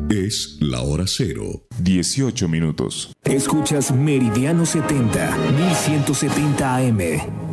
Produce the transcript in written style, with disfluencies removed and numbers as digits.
Es la hora cero. 18 minutos. Escuchas Meridiano 70, 1170 AM.